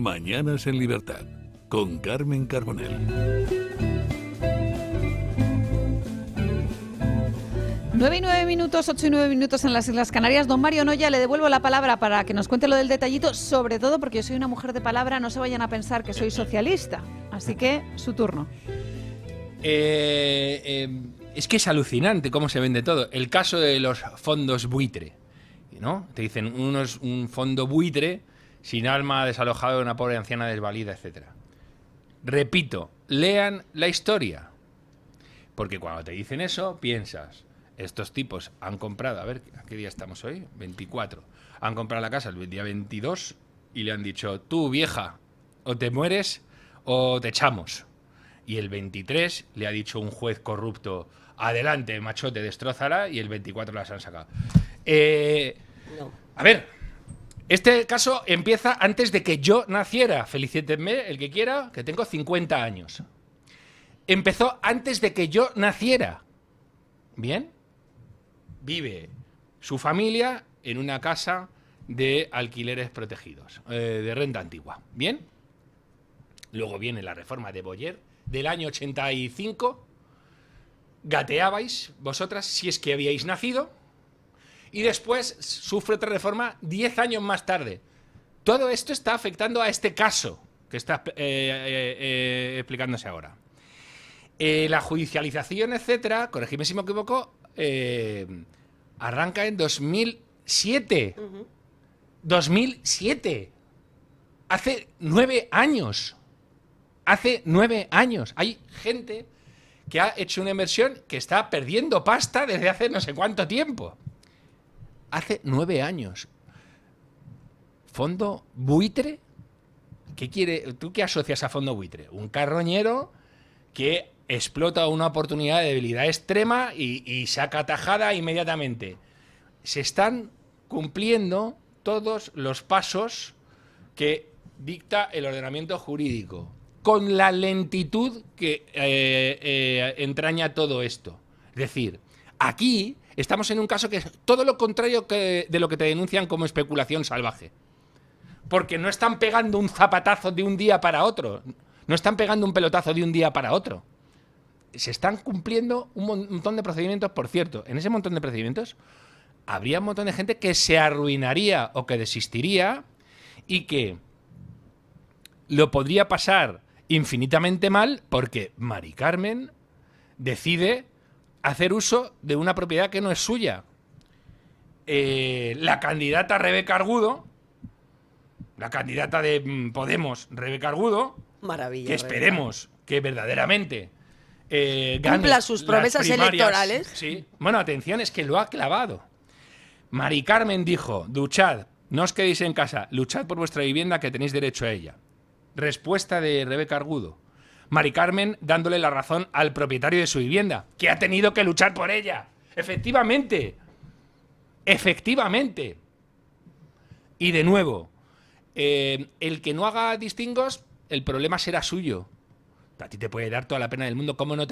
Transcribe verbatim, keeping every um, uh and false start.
Mañanas en Libertad, con Carmen Carbonell. Nueve y nueve minutos, ocho y nueve minutos en las Islas Canarias. Don Mario Noya, le devuelvo la palabra para que nos cuente lo del detallito, sobre todo porque yo soy una mujer de palabra, no se vayan a pensar que soy socialista. Así que, su turno. Eh, eh, es que es alucinante cómo se vende todo. El caso de los fondos buitre, ¿no? Te dicen, uno es un fondo buitre sin alma, desalojado de una pobre anciana desvalida, etcétera. Repito, lean la historia. Porque cuando te dicen eso, piensas... Estos tipos han comprado, a ver, ¿a qué día estamos hoy? veinticuatro. Han comprado la casa el día veintidós y le han dicho, tú vieja, o te mueres o te echamos. Y el veintitrés le ha dicho un juez corrupto, adelante, machote, destrózala, y el veinticuatro las han sacado. Eh, no. A ver, este caso empieza antes de que yo naciera. Felicítenme, el que quiera, que tengo cincuenta años. Empezó antes de que yo naciera. ¿Bien? Vive su familia en una casa de alquileres protegidos, eh, de renta antigua. ¿Bien? Luego viene la reforma de Boyer del año ochenta y cinco. Gateabais vosotras si es que habíais nacido. Y después sufre otra reforma diez años más tarde. Todo esto está afectando a este caso que está eh, eh, eh, explicándose ahora. Eh, la judicialización, etcétera, corregidme si me equivoco, eh, arranca en dos mil siete. Uh-huh. dos mil siete. Hace nueve años. Hace nueve años. Hay gente que ha hecho una inversión que está perdiendo pasta desde hace no sé cuánto tiempo. Hace nueve años. ¿Fondo buitre? ¿Qué quiere? ¿Tú qué asocias a fondo buitre? Un carroñero que explota una oportunidad de debilidad extrema y, y saca tajada inmediatamente. Se están cumpliendo todos los pasos que dicta el ordenamiento jurídico, con la lentitud que eh, eh, entraña todo esto. Es decir, aquí estamos en un caso que es todo lo contrario que de lo que te denuncian como especulación salvaje. Porque no están pegando un zapatazo de un día para otro, no están pegando un pelotazo de un día para otro. Se están cumpliendo un montón de procedimientos, por cierto. En ese montón de procedimientos habría un montón de gente que se arruinaría o que desistiría y que lo podría pasar infinitamente mal porque Mari Carmen decide hacer uso de una propiedad que no es suya. Eh, la candidata Rebeca Argudo, la candidata de Podemos, Rebeca Argudo, Maravilla, que esperemos Rebeca. que verdaderamente eh, cumpla sus promesas electorales. Sí. Bueno, atención, es que lo ha clavado. Mari Carmen dijo, duchad, no os quedéis en casa, luchad por vuestra vivienda que tenéis derecho a ella. Respuesta de Rebeca Argudo. Mari Carmen dándole la razón al propietario de su vivienda, que ha tenido que luchar por ella. Efectivamente. Efectivamente. Y de nuevo, eh, el que no haga distingos, el problema será suyo. A ti te puede dar toda la pena del mundo, ¿cómo no te